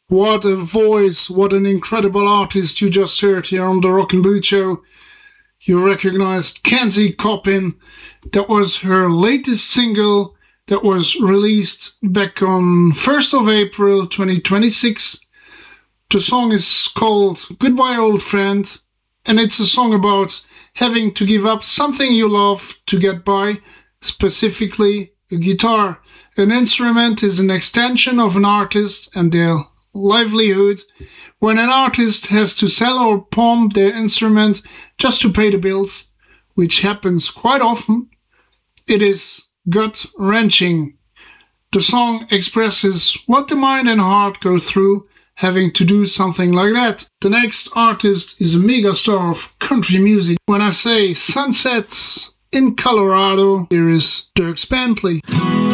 What a voice, what an incredible artist you just heard here on the Rockin' Boot Show. You recognized Kenzie Coppin. That was her latest single that was released back on 1st of April 2026. The song is called Goodbye Old Friend, and it's a song about having to give up something you love to get by, specifically a guitar. An instrument is an extension of an artist and their livelihood. When an artist has to sell or pawn their instrument just to pay the bills, which happens quite often, it is gut-wrenching. The song expresses what the mind and heart go through having to do something like that. The next artist is a megastar of country music. When I say sunsets in Colorado, here is Dierks Bentley.